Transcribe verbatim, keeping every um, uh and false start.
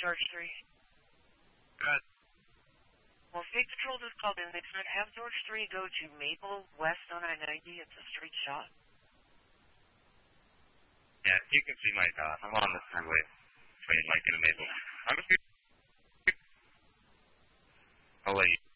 George three. Good. Well, State Patrol just called in. They said have George three go to Maple West on I ninety. It's a straight shot. Yeah, you can see my dot. I'm on the freeway between Lincoln and Maple. I'm just gonna... I'll let you...